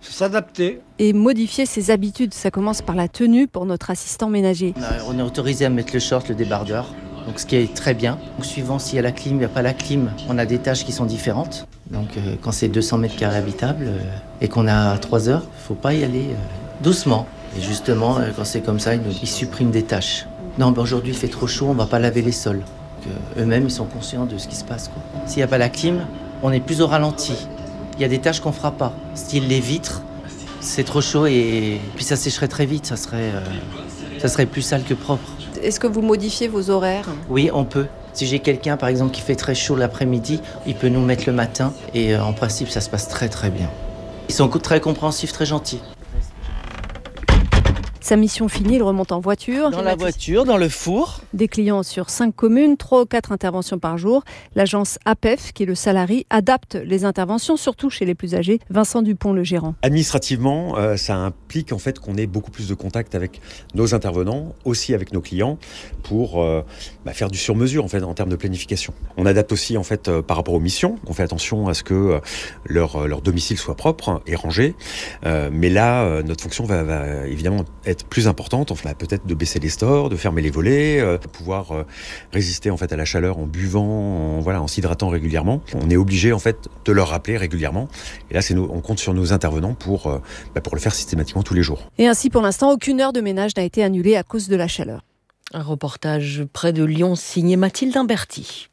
s'adapter. Et modifier ses habitudes, ça commence par la tenue pour notre assistant ménager. On est autorisé à mettre le short, le débardeur, donc ce qui est très bien. Donc, suivant s'il y a la clim, il n'y a pas la clim, on a des tâches qui sont différentes. Donc euh, quand c'est deux cents mètres carrés habitables euh, et qu'on a trois heures, il ne faut pas y aller euh, doucement. Et justement, euh, quand c'est comme ça, ils, nous, ils suppriment des tâches. Non, ben aujourd'hui il fait trop chaud, on ne va pas laver les sols. Donc, euh, eux-mêmes, ils sont conscients de ce qui se passe, quoi. S'il n'y a pas la clim, on est plus au ralenti. Il y a des tâches qu'on ne fera pas, style les vitres. C'est trop chaud et puis ça sécherait très vite, ça serait, euh, ça serait plus sale que propre. Est-ce que vous modifiez vos horaires ? Oui, on peut. Si j'ai quelqu'un, par exemple, qui fait très chaud l'après-midi, il peut nous mettre le matin et euh, en principe, ça se passe très très bien. Ils sont très compréhensifs, très gentils. Sa mission finie, il remonte en voiture. Dans la voiture, dans le four. Des clients sur cinq communes, trois ou quatre interventions par jour. L'agence A P E F, qui est le salarié, adapte les interventions, surtout chez les plus âgés. Vincent Dupont, le gérant. Administrativement, euh, ça implique en fait qu'on ait beaucoup plus de contact avec nos intervenants, aussi avec nos clients, pour euh, bah, faire du sur-mesure en fait en termes de planification. On adapte aussi en fait euh, par rapport aux missions. On fait attention à ce que euh, leur, leur domicile soit propre et rangé. Euh, mais là, euh, notre fonction va, va évidemment être plus importante, enfin, peut-être de baisser les stores, de fermer les volets, euh, de pouvoir euh, résister en fait à la chaleur en buvant, en, voilà, en s'hydratant régulièrement. On est obligé en fait de leur rappeler régulièrement. Et là, c'est nous, on compte sur nos intervenants pour euh, bah, pour le faire systématiquement tous les jours. Et ainsi, pour l'instant, aucune heure de ménage n'a été annulée à cause de la chaleur. Un reportage près de Lyon signé Mathilde Imberti.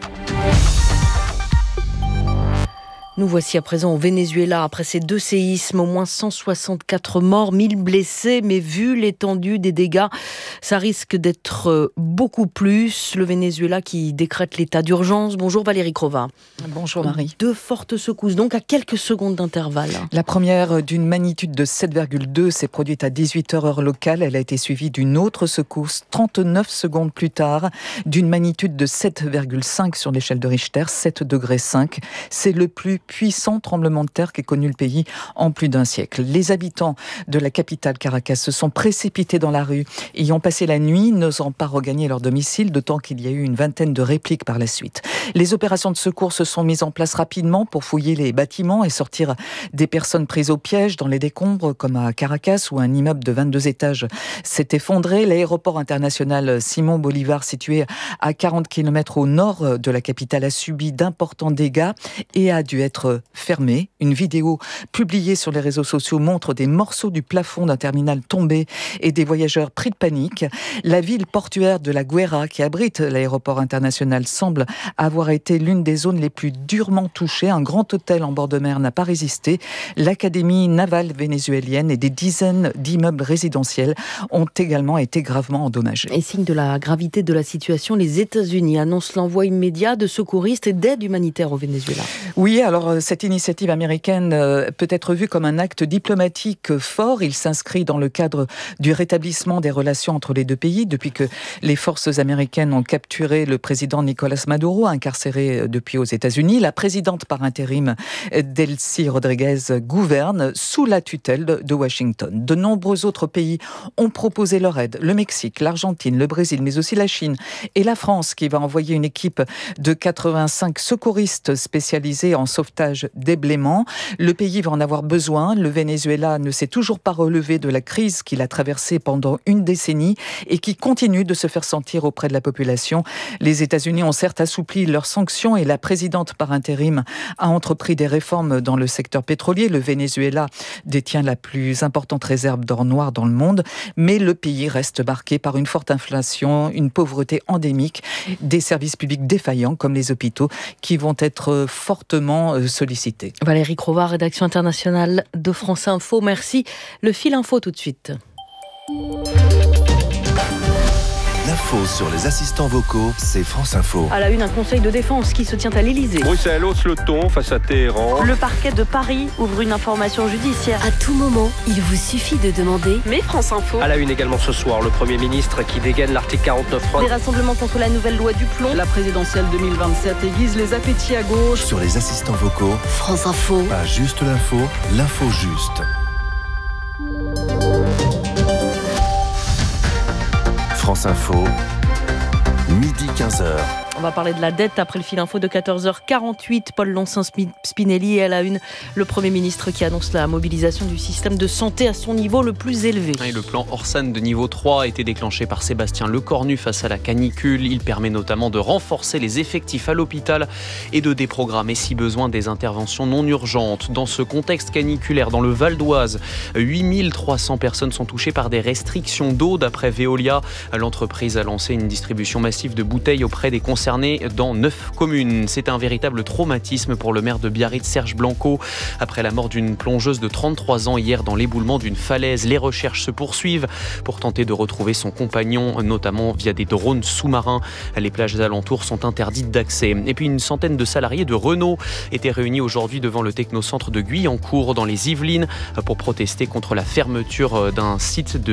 Nous voici à présent au Venezuela. Après ces deux séismes, au moins cent soixante-quatre morts, mille blessés. Mais vu l'étendue des dégâts, ça risque d'être beaucoup plus. Le Venezuela qui décrète l'état d'urgence. Bonjour Valérie Crova. Bonjour Marie. Deux fortes secousses, donc à quelques secondes d'intervalle. La première, d'une magnitude de sept virgule deux, s'est produite à dix-huit heures heure locale. Elle a été suivie d'une autre secousse, trente-neuf secondes plus tard, d'une magnitude de sept virgule cinq sur l'échelle de Richter, sept degrés cinq. C'est le plus puissant tremblement de terre qu'ait connu le pays en plus d'un siècle. Les habitants de la capitale Caracas se sont précipités dans la rue et y ont passé la nuit, n'osant pas regagner leur domicile, d'autant qu'il y a eu une vingtaine de répliques par la suite. Les opérations de secours se sont mises en place rapidement pour fouiller les bâtiments et sortir des personnes prises au piège dans les décombres, comme à Caracas où un immeuble de vingt-deux étages s'est effondré. L'aéroport international Simon Bolivar, situé à quarante kilomètres au nord de la capitale, a subi d'importants dégâts et a dû être fermé. Une vidéo publiée sur les réseaux sociaux montre des morceaux du plafond d'un terminal tombé et des voyageurs pris de panique. La ville portuaire de la Guaira, qui abrite l'aéroport international, semble avoir été l'une des zones les plus durement touchées. Un grand hôtel en bord de mer n'a pas résisté. L'académie navale vénézuélienne et des dizaines d'immeubles résidentiels ont également été gravement endommagés. Et signe de la gravité de la situation, les États-Unis annoncent l'envoi immédiat de secouristes et d'aide humanitaire au Venezuela. Oui, alors cette initiative américaine peut être vue comme un acte diplomatique fort. Il s'inscrit dans le cadre du rétablissement des relations entre les deux pays depuis que les forces américaines ont capturé le président Nicolás Maduro, incarcéré depuis aux États-Unis. La présidente par intérim, Delcy Rodriguez, gouverne sous la tutelle de Washington. De nombreux autres pays ont proposé leur aide. Le Mexique, l'Argentine, le Brésil, mais aussi la Chine et la France, qui va envoyer une équipe de quatre-vingt-cinq secouristes spécialisés en sauvetage déblaiement. Le pays va en avoir besoin. Le Venezuela ne s'est toujours pas relevé de la crise qu'il a traversée pendant une décennie et qui continue de se faire sentir auprès de la population. Les États-Unis ont certes assoupli leurs sanctions et la présidente par intérim a entrepris des réformes dans le secteur pétrolier. Le Venezuela détient la plus importante réserve d'or noir dans le monde, mais le pays reste marqué par une forte inflation, une pauvreté endémique, des services publics défaillants comme les hôpitaux qui vont être fortement sollicités. Valérie Crova, rédaction internationale de France Info. Merci. Le fil info tout de suite. L'info sur les assistants vocaux, c'est France Info. À la une, un conseil de défense qui se tient à l'Élysée. Bruxelles hausse le ton face à Téhéran. Le parquet de Paris ouvre une information judiciaire. À tout moment, il vous suffit de demander. Mais France Info. À la une également ce soir, le Premier ministre qui dégaine l'article quarante-neuf trois. Des rassemblements contre la nouvelle loi du plomb. La présidentielle deux mille vingt-sept aiguise les appétits à gauche. Sur les assistants vocaux, France Info. Pas juste l'info, l'info juste. France Info, midi quinze heures. On va parler de la dette après le fil info de quatorze heures quarante-huit. Paul Loncin-Spinelli est à la une. Le Premier ministre qui annonce la mobilisation du système de santé à son niveau le plus élevé. Et le plan Orsan de niveau trois a été déclenché par Sébastien Lecornu face à la canicule. Il permet notamment de renforcer les effectifs à l'hôpital et de déprogrammer si besoin des interventions non urgentes. Dans ce contexte caniculaire, dans le Val d'Oise, huit mille trois cents personnes sont touchées par des restrictions d'eau d'après Veolia. L'entreprise a lancé une distribution massive de bouteilles auprès des concernés dans neuf communes. C'est un véritable traumatisme pour le maire de Biarritz, Serge Blanco, après la mort d'une plongeuse de trente-trois ans hier dans l'éboulement d'une falaise. Les recherches se poursuivent pour tenter de retrouver son compagnon, notamment via des drones sous-marins. Les plages alentours sont interdites d'accès. Et puis une centaine de salariés de Renault étaient réunis aujourd'hui devant le technocentre de Guyancourt dans les Yvelines pour protester contre la fermeture d'un site de